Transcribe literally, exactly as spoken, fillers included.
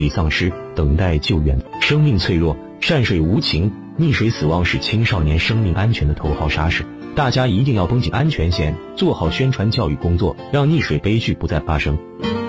体丧失，等待救援。生命脆弱，善水无情，溺水死亡是青少年生命安全的头号杀手。大家一定要绷紧安全线，做好宣传教育工作，让溺水悲剧不再发生。